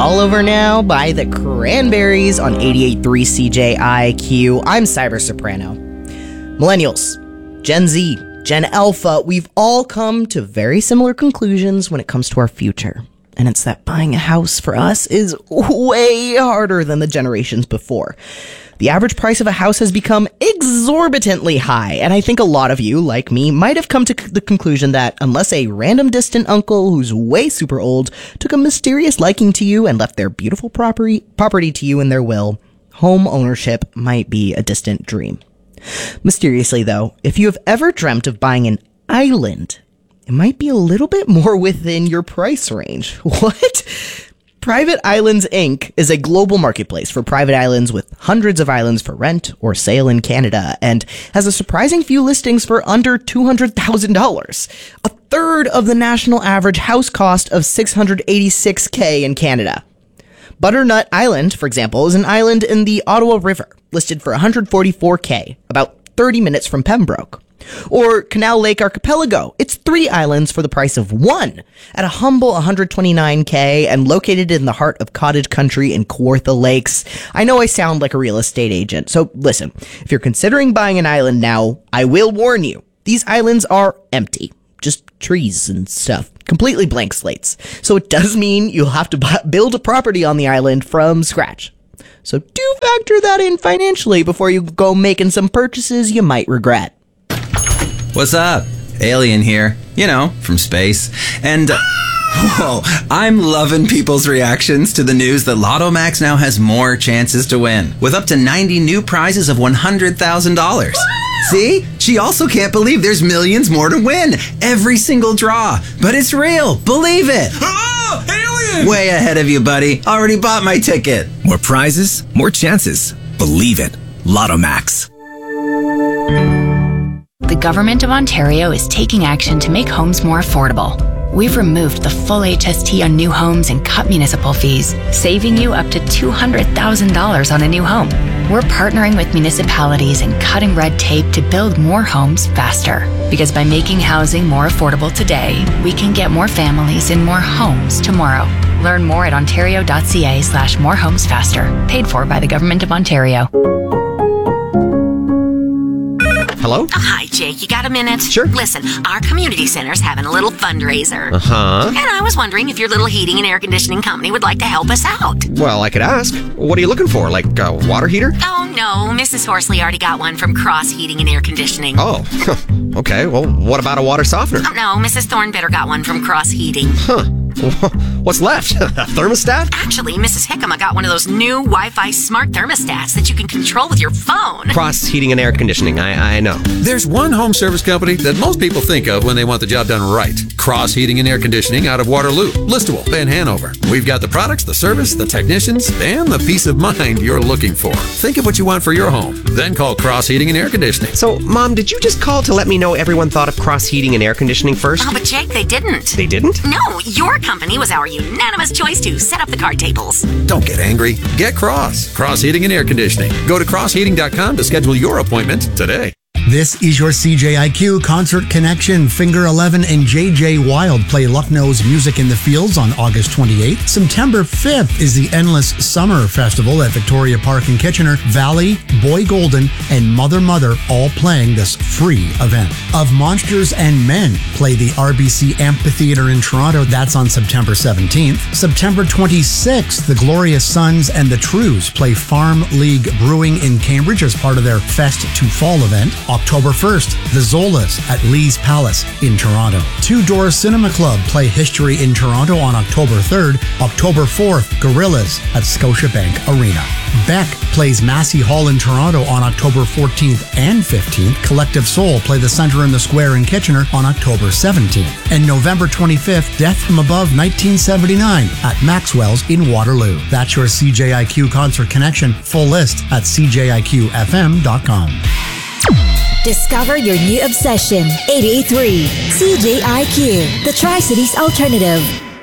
all over now by the Cranberries on 88.3 CJIQ. I'm Cyber Soprano. Millennials, Gen Z, Gen Alpha, we've all come to very similar conclusions when it comes to our future. And it's that buying a house for us is way harder than the generations before. The average price of a house has become exorbitantly high, and I think a lot of you, like me, might have come to the conclusion that unless a random distant uncle who's way super old took a mysterious liking to you and left their beautiful property to you in their will, home ownership might be a distant dream. Mysteriously, though, if you have ever dreamt of buying an island, it might be a little bit more within your price range. What? Private Islands Inc. is a global marketplace for private islands with hundreds of islands for rent or sale in Canada and has a surprising few listings for under $200,000, a third of the national average house cost of $686K in Canada. Butternut Island, for example, is an island in the Ottawa River, listed for $144K, about 30 minutes from Pembroke. Or Canal Lake Archipelago. It's 3 islands for the price of 1 at a humble $129K and located in the heart of cottage country in Kawartha Lakes. I know I sound like a real estate agent, so listen, if you're considering buying an island now, I will warn you, these islands are empty. Just trees and stuff. Completely blank slates. So it does mean you'll have to build a property on the island from scratch. So do factor that in financially before you go making some purchases you might regret. What's up? Alien here. You know, from space. And, whoa, I'm loving people's reactions to the news that Lotto Max now has more chances to win, with up to 90 new prizes of $100,000. See? She also can't believe there's millions more to win. Every single draw. But it's real. Believe it. Oh, alien! Way ahead of you, buddy. Already bought my ticket. More prizes, more chances. Believe it. Lotto Max. The Government of Ontario is taking action to make homes more affordable. We've removed the full HST on new homes and cut municipal fees, saving you up to $200,000 on a new home. We're partnering with municipalities and cutting red tape to build more homes faster. Because by making housing more affordable today, we can get more families in more homes tomorrow. Learn more at ontario.ca/morehomesfaster. Paid for by the Government of Ontario. Hello? Hi, Jake. You got a minute? Sure. Listen, our community center's having a little fundraiser. Uh-huh. And I was wondering if your little heating and air conditioning company would like to help us out. Well, I could ask. What are you looking for? Like a water heater? Oh, no. Mrs. Horsley already got one from Cross Heating and Air Conditioning. Oh, okay. Well, what about a water softener? Oh, no. Mrs. Thornbetter got one from Cross Heating. Huh. What's left? A thermostat? Actually, Mrs. Hickama got one of those new Wi-Fi smart thermostats that you can control with your phone. Cross Heating and Air Conditioning. I know. There's one home service company that most people think of when they want the job done right. Cross Heating and Air Conditioning out of Waterloo, Listowel, and Hanover. We've got the products, the service, the technicians, and the peace of mind you're looking for. Think of what you want for your home. Then call Cross Heating and Air Conditioning. So, Mom, did you just call to let me know everyone thought of Cross Heating and Air Conditioning first? Oh, but Jake, they didn't. They didn't? No, your company was our unanimous choice to set up the card tables. Don't get angry. Get Cross Heating and Air Conditioning. Go to crossheating.com to schedule your appointment today. This is your CJIQ Concert Connection. Finger 11 and JJ Wild play Lucknow's Music in the Fields on August 28th. September 5th is the Endless Summer Festival at Victoria Park in Kitchener. Valley, Boy Golden, and Mother Mother all playing this free event. Of Monsters and Men play the RBC Amphitheatre in Toronto. That's on September 17th. September 26th, the Glorious Sons and the Trues play Farm League Brewing in Cambridge as part of their Fest to Fall event. October 1st, the Zolas at Lee's Palace in Toronto. Two Door Cinema Club play History in Toronto on October 3rd. October 4th, Gorillas at Scotiabank Arena. Beck plays Massey Hall in Toronto on October 14th and 15th. Collective Soul play the Centre in the Square in Kitchener on October 17th. And November 25th, Death from Above 1979 at Maxwell's in Waterloo. That's your CJIQ Concert Connection. Full list at cjiqfm.com. Discover your new obsession. 88.3 CJIQ, the Tri-Cities Alternative.